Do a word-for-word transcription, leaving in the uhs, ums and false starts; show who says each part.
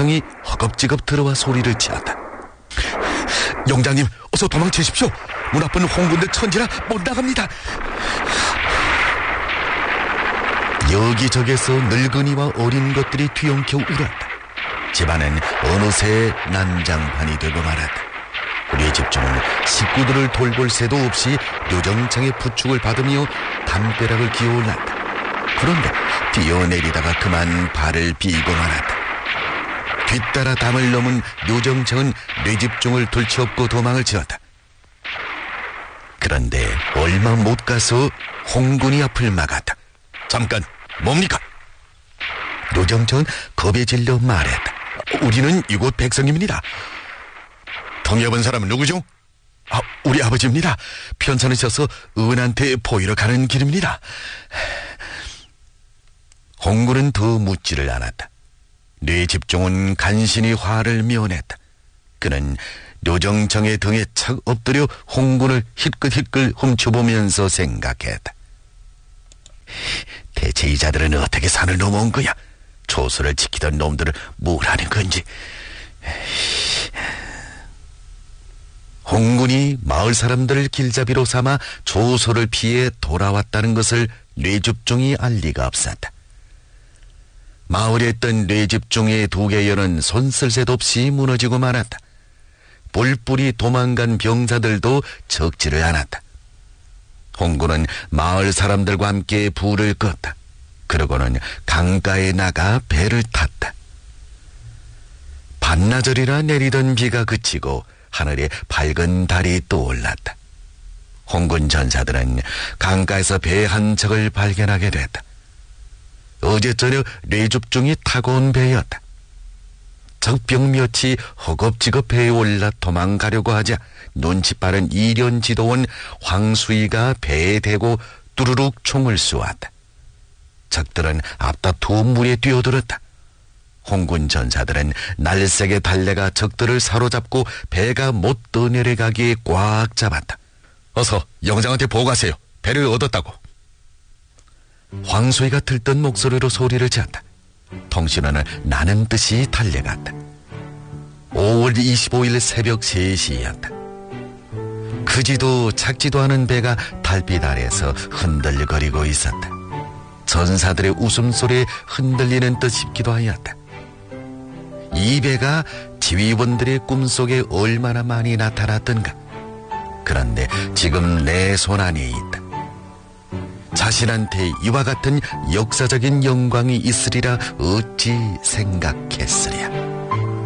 Speaker 1: 뇌집종이 허겁지겁 들어와 소리를 지었다. 영장님, 어서 도망치십시오. 문 앞은 홍군대 천지라 못 나갑니다. 여기저기서 늙은이와 어린 것들이 뒤엉켜 울었다. 집안은 어느새 난장판이 되고 말았다. 뇌집종은 식구들을 돌볼 새도 없이 묘정창의 부축을 받으며 담벼락을 기어올랐다. 그런데 뛰어내리다가 그만 발을 비고 말았다. 뒤따라 담을 넘은 묘정창은 뇌집종을 들치업고 도망을 치렀다. 그런데 얼마 못 가서 홍군이 앞을 막았다. 잠깐, 뭡니까? 묘정창은 겁에 질려 말했다. 우리는 이곳 백성입니다. 통역한 사람은 누구죠? 아, 우리 아버지입니다. 편찮으셔서 은한테 보이러 가는 길입니다. 홍군은 더 묻지를 않았다. 뇌집종은 간신히 화를 면했다. 그는 묘정청의 등에 착 엎드려 홍군을 힐끗힐끗 훔쳐보면서 생각했다. 대체 이 자들은 어떻게 산을 넘어온 거야? 조서를 지키던 놈들을 뭘 하는 건지. 홍군이 마을 사람들을 길잡이로 삼아 조서를 피해 돌아왔다는 것을 뇌집종이 알 리가 없었다. 마을에 있던 뇌집종의 두 개연은 손쓸 새 없이 무너지고 말았다. 뿔뿔이 도망간 병사들도 적지를 않았다. 홍군은 마을 사람들과 함께 불을 껐다. 그러고는 강가에 나가 배를 탔다. 반나절이나 내리던 비가 그치고 하늘에 밝은 달이 떠올랐다. 홍군 전사들은 강가에서 배 한 척을 발견하게 됐다. 어제 저녁 뇌집종이 타고 온 배였다. 적병몇이 허겁지겁 배에 올라 도망가려고 하자 눈치 빠른 이련 지도원 황수이가 배에 대고 뚜루룩 총을 쏘았다. 적들은 앞다투어 물에 뛰어들었다. 홍군 전사들은 날쌔게 달려가 적들을 사로잡고 배가 못 떠내려가기에 꽉 잡았다. 어서 영장한테 보고하세요. 배를 얻었다고. 황소희가 들뜬 목소리로 소리를 지었다. 통신원은 나는 듯이 달려갔다. 오월 이십오일 새벽 세 시였다. 크지도 작지도 않은 배가 달빛 아래에서 흔들거리고 있었다. 전사들의 웃음소리에 흔들리는 듯 싶기도 하였다. 이 배가 지휘원들의 꿈속에 얼마나 많이 나타났던가. 그런데 지금 내 손안에 있다. 자신한테 이와 같은 역사적인 영광이 있으리라 어찌 생각했으랴.